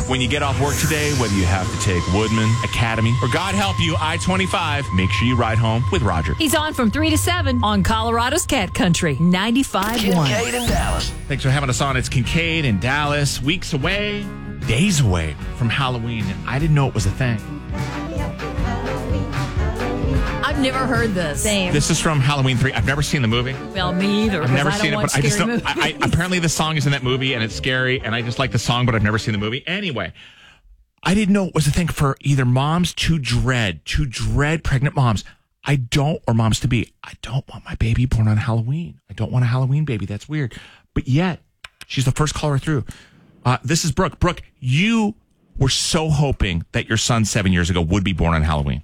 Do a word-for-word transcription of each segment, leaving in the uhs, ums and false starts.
When you get off work today, whether you have to take Woodman, Academy, or God help you, I twenty-five, make sure you ride home with Roger. He's on from three to seven on Colorado's Cat Country, ninety-five point one. Kincaid in Dallas. Thanks for having us on. It's Kincaid in Dallas. Weeks away, days away from Halloween. And I didn't know it was a thing. I've never heard this. Same. This is from Halloween three. I've never seen the movie. Well, me either. I've never I seen it, don't but I just scary don't. I, I, apparently, the song is in that movie, and it's scary, and I just like the song, but I've never seen the movie. Anyway, I didn't know it was a thing for either moms to dread, to dread pregnant moms. I don't, or moms to be. I don't want my baby born on Halloween. I don't want a Halloween baby. That's weird. But yet, she's the first caller through. Uh, this is Brooke. Brooke, you were so hoping that your son seven years ago would be born on Halloween.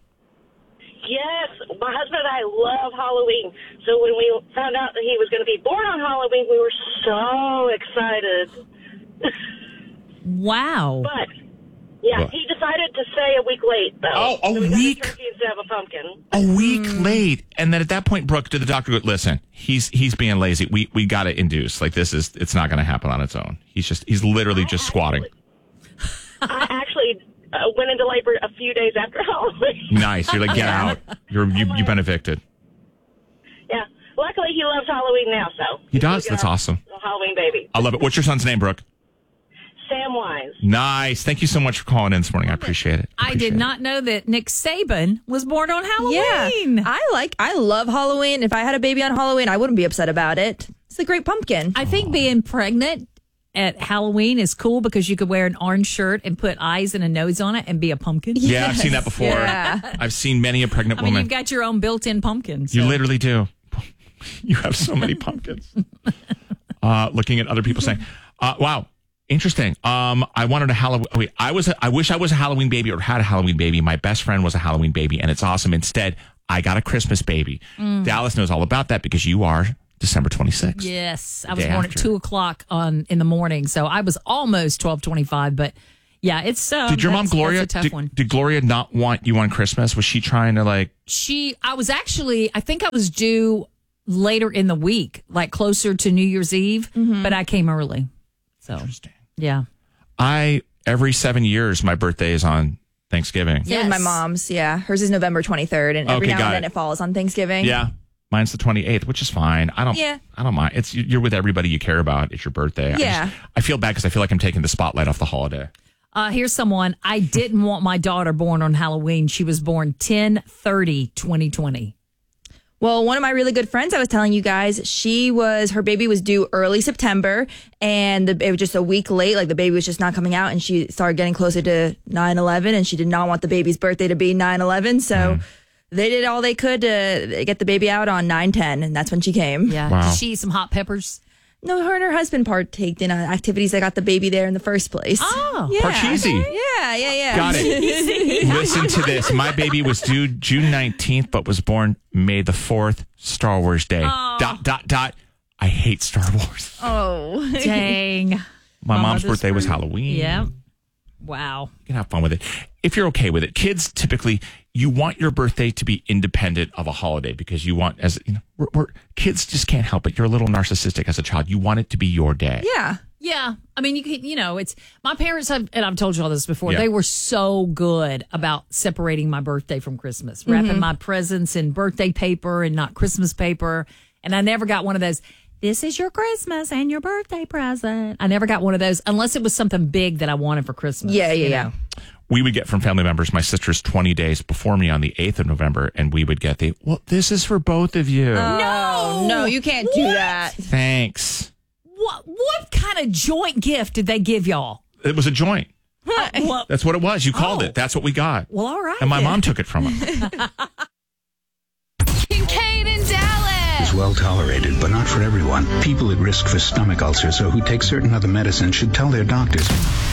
Yes, my husband and I love Halloween. So when we found out that he was going to be born on Halloween, we were so excited. Wow. But, yeah, What? he decided to stay a week late, though. Oh, a so we got week? the turkey instead of a pumpkin. A week late, and then at that point, Brooke, did the doctor go, listen, he's he's being lazy. We we got to induce. Like, this is, it's not going to happen on its own. He's just, he's literally just squatting. I actually uh, went into labor a few days after Halloween. Nice. You're like, get out. You're, you, you've been evicted. Yeah. Luckily, he loves Halloween now, so. He does? We'll get That's our awesome. little Halloween baby. I love it. What's your son's name, Brooke? Sam Wise. Nice. Thank you so much for calling in this morning. I appreciate it. I did not know that Nick Saban was born on Halloween. Yeah, I like, I love Halloween. If I had a baby on Halloween, I wouldn't be upset about it. It's a great pumpkin. I think being pregnant at Halloween is cool because you could wear an orange shirt and put eyes and a nose on it and be a pumpkin. Yeah, I've seen that before. Yeah. I've seen many a pregnant I mean, woman. you've got your own built-in pumpkin. So. You literally do. You have so many pumpkins. Uh, looking at other people saying, uh, wow, interesting. Um, I wanted a Halloween. Wait, I was, a, I wish I was a Halloween baby or had a Halloween baby. My best friend was a Halloween baby, and it's awesome. Instead, I got a Christmas baby. Mm. Dallas knows all about that because you are December twenty-sixth. Yes, I was Day born after. at two o'clock on in the morning, so I was almost twelve twenty-five. But yeah, it's uh, Did your mom that's- Gloria? That's a tough did, one. did Gloria not want you on Christmas? Was she trying to like? She, I was actually, I think I was due later in the week, like closer to New Year's Eve, but I came early. So Interesting. yeah, I every seven years my birthday is on Thanksgiving. Same with my Yes. mom's. Yeah, hers is November twenty-third, and every Okay, now got and then it. it falls on Thanksgiving. Yeah. Mine's the twenty-eighth, which is fine. I don't Yeah. I don't mind. It's you're with everybody you care about. It's your birthday. I Yeah. just- I feel bad because I feel like I'm taking the spotlight off the holiday. uh, here's someone. I didn't want my daughter born on Halloween. She was born ten thirty twenty twenty. Well, one of my really good friends, I was telling you guys, she was, her baby was due early September, and the, it was just a week late. Like the baby was just not coming out, and she started getting closer to nine eleven, and she did not want the baby's birthday to be nine eleven. So Mm. they did all they could to get the baby out on nine ten, and that's when she came. Yeah, Wow. did she eat some hot peppers? No, her and her husband partaked in uh, activities that got the baby there in the first place. Oh, yeah. Parcheesi. Yeah, yeah, yeah. Got it. Listen to this. My baby was due June nineteenth, but was born May the fourth, Star Wars Day. Dot, dot, dot. I hate Star Wars. Oh. dang. My mom's Mother's birthday was fruit. Halloween. Yeah. Wow. You can have fun with it. If you're okay with it. Kids, typically, you want your birthday to be independent of a holiday because you want, as you know, we're, we're, kids just can't help it. You're a little narcissistic as a child. You want it to be your day. Yeah. Yeah, I mean, you can, you know, it's my parents have, and I've told you all this before. Yeah. They were so good about separating my birthday from Christmas, wrapping my presents in birthday paper and not Christmas paper. And I never got one of those. This is your Christmas and your birthday present. I never got one of those unless it was something big that I wanted for Christmas. Yeah, yeah, you yeah. know? We would get from family members, my sister's twenty days before me on the eighth of November, and we would get the, well, this is for both of you. No, no, you can't do What? that. Thanks. What what kind of joint gift did they give y'all? It was a joint. Well, That's what it was. You called Oh. it. That's what we got. well, all right. And my then. mom took it from us. Kincaid in Dallas. Is well tolerated, but not for everyone. People at risk for stomach ulcers or who take certain other medicines should tell their doctors.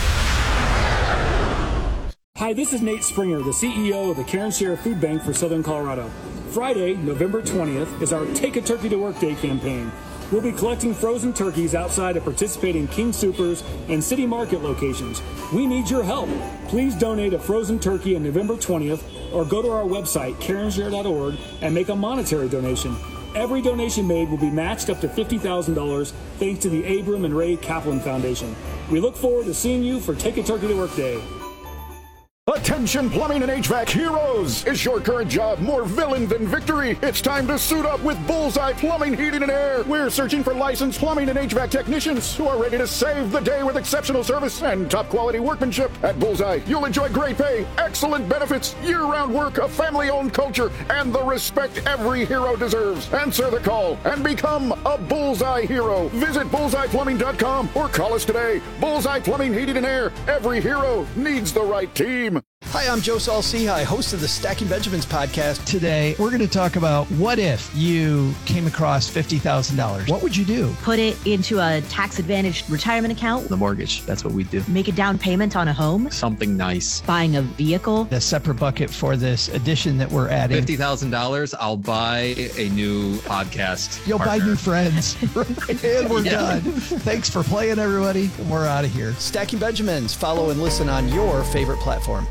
Hi, this is Nate Springer, the C E O of the Karen Share Food Bank for Southern Colorado. Friday, November twentieth, is our Take a Turkey to Work Day campaign. We'll be collecting frozen turkeys outside of participating King Soopers and City Market locations. We need your help. Please donate a frozen turkey on November twentieth or go to our website, karen share dot org, and make a monetary donation. Every donation made will be matched up to fifty thousand dollars thanks to the Abram and Ray Kaplan Foundation. We look forward to seeing you for Take a Turkey to Work Day. Attention plumbing and H V A C heroes! Is your current job more villain than victory? It's time to suit up with Bullseye Plumbing, Heating, and Air. We're searching for licensed plumbing and H V A C technicians who are ready to save the day with exceptional service and top quality workmanship. At Bullseye, you'll enjoy great pay, excellent benefits, year-round work, a family-owned culture, and the respect every hero deserves. Answer the call and become a Bullseye hero. Visit bullseye plumbing dot com or call us today. Bullseye Plumbing, Heating, and Air. Every hero needs the right team. Hi, I'm Joe Saul-Sehy, host of the Stacking Benjamins podcast. Today, we're going to talk about what if you came across fifty thousand dollars? What would you do? Put it into a tax-advantaged retirement account. The mortgage, that's what we do. Make a down payment on a home. Something nice. Buying a vehicle. A separate bucket for this addition that we're adding. fifty thousand dollars, I'll buy a new podcast You'll partner. buy new friends. And we're yeah. done. Thanks for playing, everybody. We're out of here. Stacking Benjamins. Follow and listen on your favorite platform.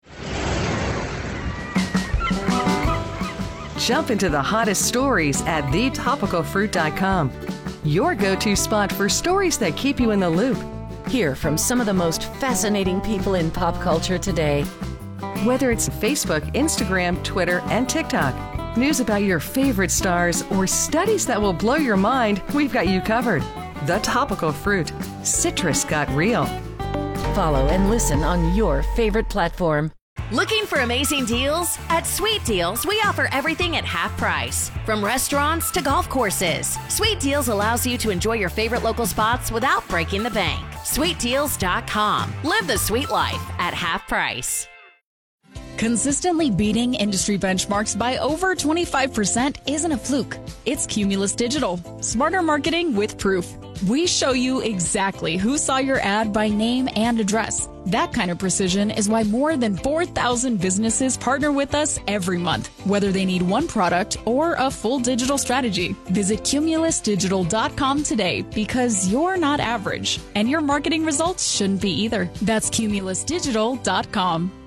Jump into the hottest stories at the topical fruit dot com. Your go-to spot for stories that keep you in the loop. Hear from some of the most fascinating people in pop culture today. Whether it's Facebook, Instagram, Twitter, and TikTok, news about your favorite stars, or studies that will blow your mind, we've got you covered. The Topical Fruit. Citrus got real. Follow and listen on your favorite platform. Looking for amazing deals? At Sweet Deals, we offer everything at half price. From restaurants to golf courses, Sweet Deals allows you to enjoy your favorite local spots without breaking the bank. sweet deals dot com. Live the sweet life at half price. Consistently beating industry benchmarks by over twenty-five percent isn't a fluke. It's Cumulus Digital. Smarter marketing with proof. We show you exactly who saw your ad by name and address. That kind of precision is why more than four thousand businesses partner with us every month, whether they need one product or a full digital strategy. Visit cumulus digital dot com today because you're not average, and your marketing results shouldn't be either. That's cumulus digital dot com.